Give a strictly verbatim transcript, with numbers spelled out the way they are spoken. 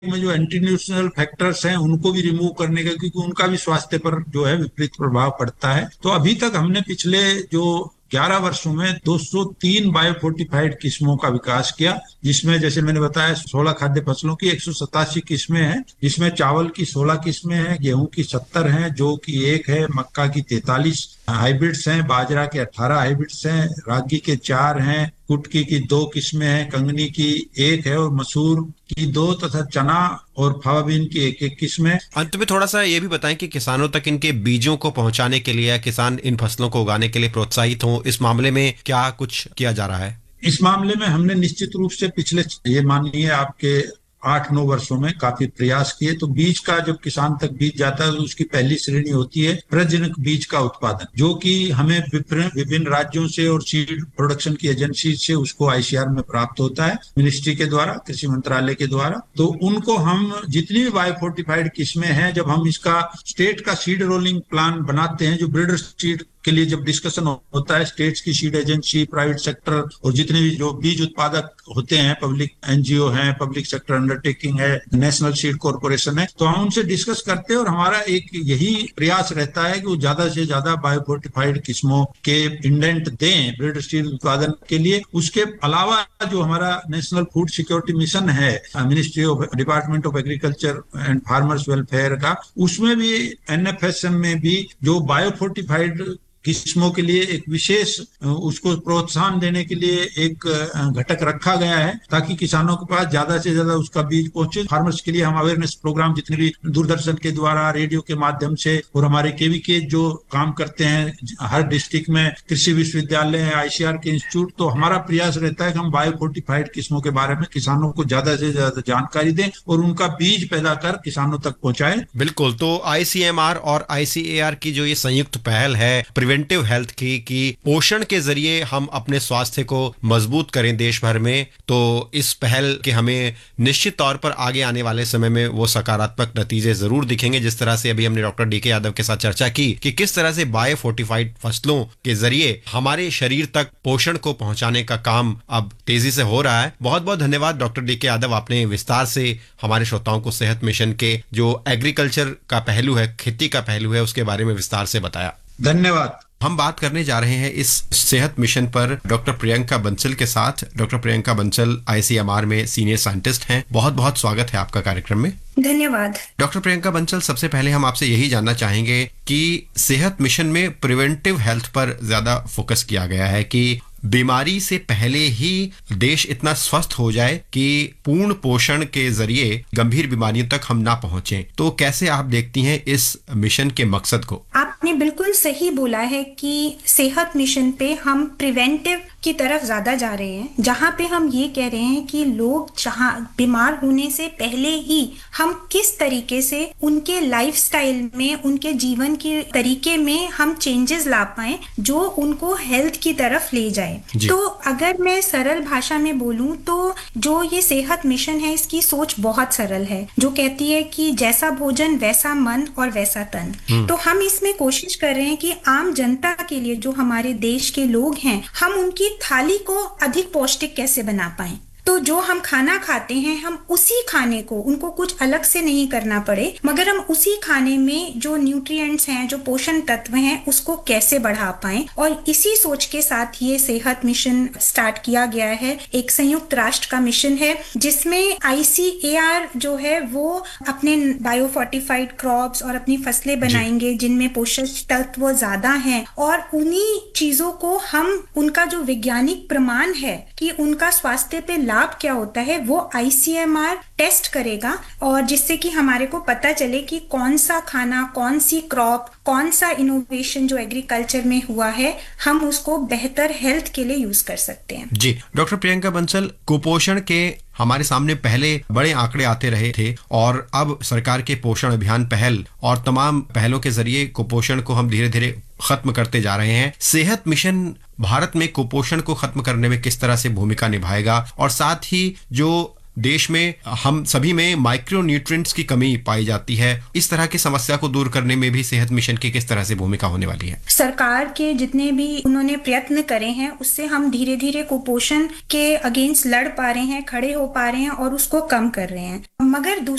में जो anti nutritional factors हैं उनको भी रिमूव करने का, क्योंकि उनका भी स्वास्थ्य पर जो है विपरीत प्रभाव पड़ता है। तो अभी तक हमने पिछले जो ग्यारह वर्षों में दो सौ तीन बायोफोर्टिफाइड किस्मों का विकास किया, जिसमें जैसे मैंने बताया सोलह खाद्य फसलों की एक सौ सतासी किस्में हैं, जिसमें चावल की सोलह किस्में हैं, गेहूं की सत्तर हैं, जौ की एक है, मक्का की तैंतालीस हाइब्रिड्स हैं, बाजरा के अठारह हाइब्रिड्स हैं, रागी के चार हैं, कुटकी की दो किस्में हैं, कंगनी की एक है और मसूर की दो, तथा चना और फावा बीन की एक एक किस्में। अंत में थोड़ा सा ये भी बताएं कि किसानों तक इनके बीजों को पहुंचाने के लिए या किसान इन फसलों को उगाने के लिए प्रोत्साहित हों, इस मामले में क्या कुछ किया जा रहा है? इस मामले में हमने निश्चित रूप से पिछले ये मानिए आपके आठ नौ वर्षों में काफी प्रयास किए। तो बीज का जब किसान तक बीज जाता है तो उसकी पहली श्रेणी होती है प्रजनक बीज का उत्पादन, जो कि हमें विभिन्न राज्यों से और सीड प्रोडक्शन की एजेंसी से उसको आईसीआर में प्राप्त होता है, मिनिस्ट्री के द्वारा, कृषि मंत्रालय के द्वारा। तो उनको हम जितनी भी बायोफोर्टिफाइड किस्में हैं, जब हम इसका स्टेट का सीड रोलिंग प्लान बनाते हैं, जो ब्रीडर सीड के लिए जब डिस्कशन होता है स्टेट्स की सीड एजेंसी, प्राइवेट सेक्टर और जितने भी जो बीज उत्पादक होते हैं, पब्लिक एनजीओ हैं, पब्लिक सेक्टर अंडरटेकिंग है, नेशनल सीड कॉर्पोरेशन है, तो हम उनसे डिस्कस करते हैं और हमारा एक यही प्रयास रहता है कि वो ज्यादा से ज्यादा बायोफोर्टिफाइड किस्मों के इंडेंट दें ब्रीडर सीड उत्पादन के लिए। उसके अलावा जो हमारा नेशनल फूड सिक्योरिटी मिशन है, ministry of department of agriculture and farmers welfare का, उसमें भी एनएफएसएम में भी जो बायोफोर्टिफाइड किस्मों के लिए एक विशेष उसको प्रोत्साहन देने के लिए एक घटक रखा गया है, ताकि किसानों के पास ज्यादा से ज्यादा उसका बीज पहुंचे। फार्मर्स के लिए हम अवेयरनेस प्रोग्राम जितने भी दूरदर्शन के द्वारा, रेडियो के माध्यम से और हमारे केवीके जो काम करते हैं हर डिस्ट्रिक्ट में, कृषि विश्वविद्यालय है, आईसीआर के इंस्टीट्यूट, तो हमारा प्रयास रहता है कि हम बायोफोर्टिफाइड किस्मों के बारे में किसानों को ज्यादा से ज्यादा जानकारी दें और उनका बीज पैदा कर किसानों तक पहुंचाएं। बिल्कुल। तो आईसीएमआर और आईसीएआर की जो ये संयुक्त पहल है प्रिवेंटिव हेल्थ की कि पोषण के जरिए हम अपने स्वास्थ्य को मजबूत करें देश भर में, तो इस पहल के हमें निश्चित तौर पर आगे आने वाले समय में वो सकारात्मक नतीजे जरूर दिखेंगे। जिस तरह से अभी हमने डॉक्टर डी के यादव के साथ चर्चा की कि किस तरह से बायोफोर्टिफाइड फसलों के जरिए हमारे शरीर तक पोषण को पहुंचाने का काम अब तेजी से हो रहा है। बहुत बहुत धन्यवाद डॉक्टर डी के यादव, आपने विस्तार से हमारे श्रोताओं को सेहत मिशन के जो एग्रीकल्चर का पहलू है, खेती का पहलू है, उसके बारे में विस्तार से बताया। धन्यवाद। हम बात करने जा रहे हैं इस सेहत मिशन पर डॉक्टर प्रियंका बंसल के साथ। डॉक्टर प्रियंका बंसल आईसीएमआर में सीनियर साइंटिस्ट हैं। बहुत बहुत स्वागत है आपका कार्यक्रम में। धन्यवाद। डॉक्टर प्रियंका बंसल, सबसे पहले हम आपसे यही जानना चाहेंगे कि सेहत मिशन में प्रिवेंटिव हेल्थ पर ज्यादा फोकस किया गया है कि बीमारी से पहले ही देश इतना स्वस्थ हो जाए कि पूर्ण पोषण के जरिए गंभीर बीमारियों तक हम ना पहुंचे। तो कैसे आप देखती हैं इस मिशन के मकसद को? आपने बिल्कुल सही बोला है कि सेहत मिशन पे हम प्रिवेंटिव की तरफ ज्यादा जा रहे हैं, जहाँ पे हम ये कह रहे हैं कि लोग जहाँ बीमार होने से पहले ही हम किस तरीके से उनके लाइफस्टाइल में, उनके जीवन के तरीके में हम चेंजेस ला पाए जो उनको हेल्थ की तरफ ले जाए। तो अगर मैं सरल भाषा में बोलूं तो जो ये सेहत मिशन है इसकी सोच बहुत सरल है, जो कहती है कि जैसा भोजन वैसा मन और वैसा तन। तो हम इसमें कोशिश कर रहे हैं कि आम जनता के लिए, जो हमारे देश के लोग हैं, हम उनकी थाली को अधिक पौष्टिक कैसे बना पाएं। तो जो हम खाना खाते हैं, हम उसी खाने को, उनको कुछ अलग से नहीं करना पड़े, मगर हम उसी खाने में जो न्यूट्रिएंट्स हैं, जो पोषण तत्व हैं, उसको कैसे बढ़ा पाएं। और इसी सोच के साथ ये सेहत मिशन स्टार्ट किया गया है। एक संयुक्त राष्ट्र का मिशन है जिसमें आईसीएआर जो है वो अपने बायोफोर्टिफाइड क्रॉप्स और अपनी फसलें बनाएंगे जिनमें पोषक तत्व ज्यादा हैं, और उन्हीं चीजों को हम, उनका जो वैज्ञानिक प्रमाण है कि उनका स्वास्थ्य पे लाभ क्या होता है, वो आईसीएमआर टेस्ट करेगा, और जिससे कि हमारे को पता चले कि कौन सा खाना, कौन सी क्रॉप, कौन सा इनोवेशन जो एग्रीकल्चर में हुआ है, हम उसको बेहतर हेल्थ के लिए यूज कर सकते हैं। जी डॉक्टर प्रियंका बंसल, कुपोषण के हमारे सामने पहले बड़े आंकड़े आते रहे थे और अब सरकार के पोषण अभियान पहल और तमाम पहलों के जरिए कुपोषण को हम धीरे धीरे खत्म करते जा रहे हैं। सेहत मिशन भारत में कुपोषण को खत्म करने में किस तरह से भूमिका निभाएगा, और साथ ही जो देश में हम सभी में माइक्रो न्यूट्रिएंट्स की कमी पाई जाती है, इस तरह की समस्या को दूर करने में भी सेहत मिशन की किस तरह से भूमिका होने वाली है? सरकार के जितने भी उन्होंने प्रयत्न करे हैं, उससे हम धीरे धीरे कुपोषण के अगेंस्ट लड़ पा रहे हैं, खड़े हो पा रहे हैं और उसको कम कर रहे हैं। मगर